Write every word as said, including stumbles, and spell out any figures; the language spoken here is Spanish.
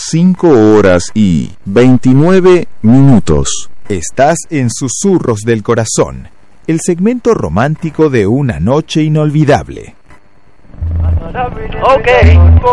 cinco horas y veintinueve minutos. Estás en Susurros del Corazón, el segmento romántico de una noche inolvidable. Okay.